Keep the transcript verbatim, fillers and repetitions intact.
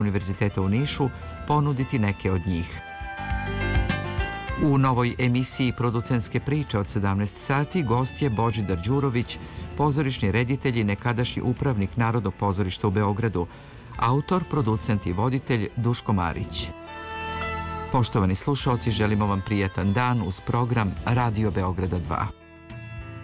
Univerziteta u Nišu ponuditi neke od njih. U novoj emisiji Producentske priče od sedamnaest sati gost je Božidar Đurović, pozorišni reditelj i nekadašnji upravnik Narodnog pozorišta u Beogradu, autor, producent i voditelj Duško Marić. Poštovani slušaoci, želimo vam prijetan dan uz program Radio Beograda dva.